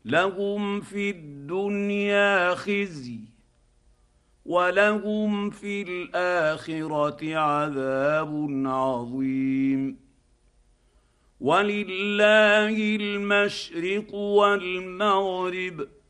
لهم في الدنيا خزي ولهم في الاخره عذاب عظيم. ولله المشرق والمغرب